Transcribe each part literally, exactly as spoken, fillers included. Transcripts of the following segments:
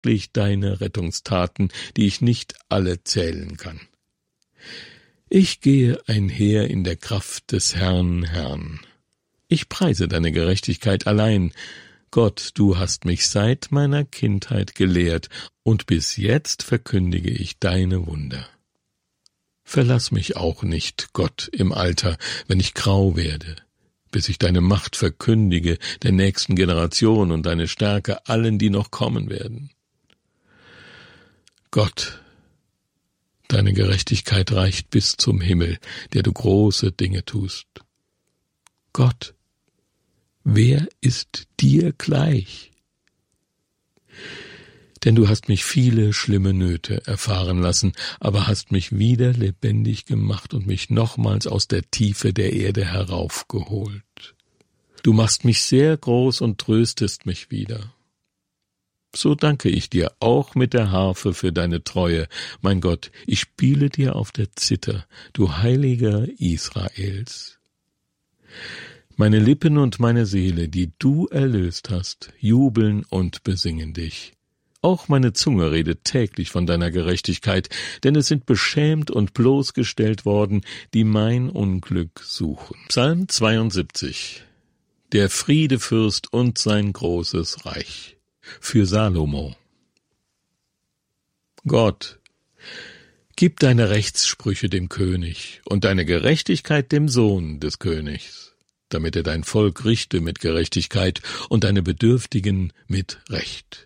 unendlich deine Rettungstaten, die ich nicht alle zählen kann. Ich gehe einher in der Kraft des Herrn, Herrn. Ich preise deine Gerechtigkeit allein. Gott, du hast mich seit meiner Kindheit gelehrt, und bis jetzt verkündige ich deine Wunder. Verlass mich auch nicht, Gott, im Alter, wenn ich grau werde, bis ich deine Macht verkündige der nächsten Generation und deine Stärke allen, die noch kommen werden. Gott, deine Gerechtigkeit reicht bis zum Himmel, der du große Dinge tust. Gott, wer ist dir gleich? Denn du hast mich viele schlimme Nöte erfahren lassen, aber hast mich wieder lebendig gemacht und mich nochmals aus der Tiefe der Erde heraufgeholt. Du machst mich sehr groß und tröstest mich wieder. So danke ich dir auch mit der Harfe für deine Treue. Mein Gott, ich spiele dir auf der Zither, du Heiliger Israels. Meine Lippen und meine Seele, die du erlöst hast, jubeln und besingen dich. Auch meine Zunge redet täglich von deiner Gerechtigkeit, denn es sind beschämt und bloßgestellt worden, die mein Unglück suchen. Psalm zweiundsiebzig. Der Friedefürst und sein großes Reich. Für Salomo. Gott, gib deine Rechtssprüche dem König und deine Gerechtigkeit dem Sohn des Königs, damit er dein Volk richte mit Gerechtigkeit und deine Bedürftigen mit Recht.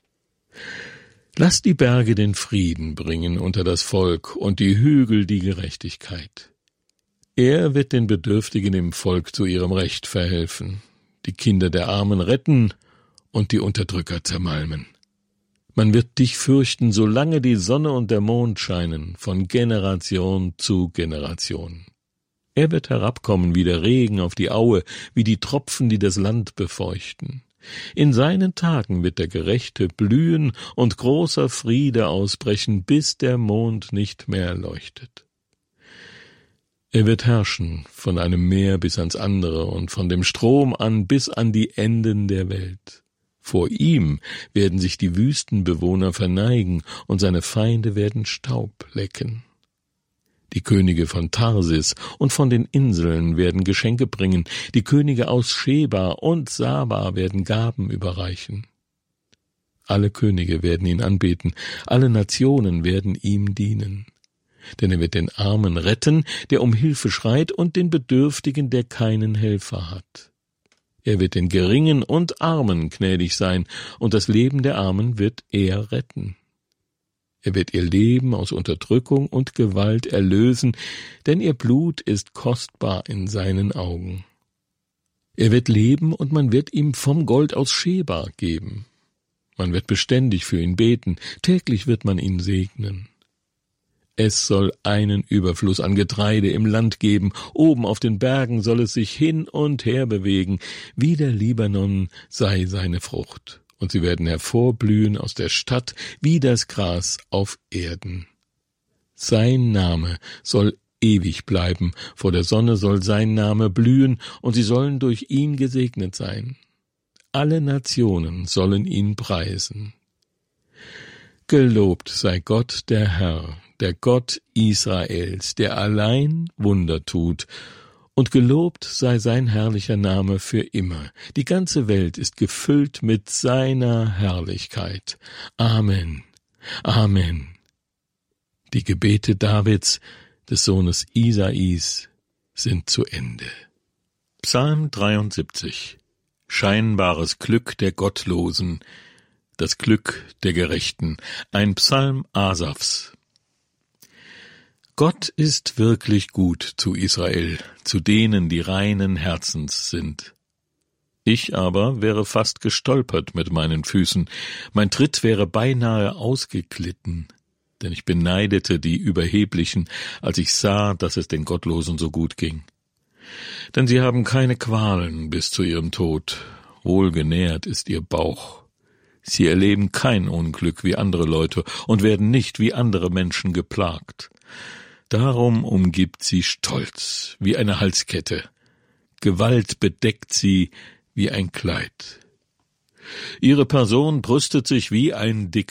Lass die Berge den Frieden bringen unter das Volk und die Hügel die Gerechtigkeit. Er wird den Bedürftigen im Volk zu ihrem Recht verhelfen, die Kinder der Armen retten und die Unterdrücker zermalmen. Man wird dich fürchten, solange die Sonne und der Mond scheinen, von Generation zu Generation. Er wird herabkommen wie der Regen auf die Aue, wie die Tropfen, die das Land befeuchten. In seinen Tagen wird der Gerechte blühen und großer Friede ausbrechen, bis der Mond nicht mehr leuchtet. Er wird herrschen von einem Meer bis ans andere und von dem Strom an bis an die Enden der Welt. Vor ihm werden sich die Wüstenbewohner verneigen und seine Feinde werden Staub lecken. Die Könige von Tarsis und von den Inseln werden Geschenke bringen, die Könige aus Sheba und Saba werden Gaben überreichen. Alle Könige werden ihn anbeten, alle Nationen werden ihm dienen. Denn er wird den Armen retten, der um Hilfe schreit, und den Bedürftigen, der keinen Helfer hat. Er wird den Geringen und Armen gnädig sein, und das Leben der Armen wird er retten. Er wird ihr Leben aus Unterdrückung und Gewalt erlösen, denn ihr Blut ist kostbar in seinen Augen. Er wird leben, und man wird ihm vom Gold aus Sheba geben. Man wird beständig für ihn beten, täglich wird man ihn segnen. Es soll einen Überfluss an Getreide im Land geben, oben auf den Bergen soll es sich hin und her bewegen, wie der Libanon sei seine Frucht, und sie werden hervorblühen aus der Stadt wie das Gras auf Erden. Sein Name soll ewig bleiben, vor der Sonne soll sein Name blühen, und sie sollen durch ihn gesegnet sein. Alle Nationen sollen ihn preisen. Gelobt sei Gott der Herr, der Gott Israels, der allein Wunder tut, und gelobt sei sein herrlicher Name für immer. Die ganze Welt ist gefüllt mit seiner Herrlichkeit. Amen. Amen. Die Gebete Davids, des Sohnes Isais, sind zu Ende. Psalm dreiundsiebzig. Scheinbares Glück der Gottlosen, das Glück der Gerechten, ein Psalm Asafs. Gott ist wirklich gut zu Israel, zu denen, die reinen Herzens sind. Ich aber wäre fast gestolpert mit meinen Füßen, mein Tritt wäre beinahe ausgeglitten, denn ich beneidete die Überheblichen, als ich sah, dass es den Gottlosen so gut ging. Denn sie haben keine Qualen bis zu ihrem Tod, wohlgenährt ist ihr Bauch. Sie erleben kein Unglück wie andere Leute und werden nicht wie andere Menschen geplagt. Darum umgibt sie Stolz wie eine Halskette, Gewalt bedeckt sie wie ein Kleid. Ihre Person brüstet sich wie ein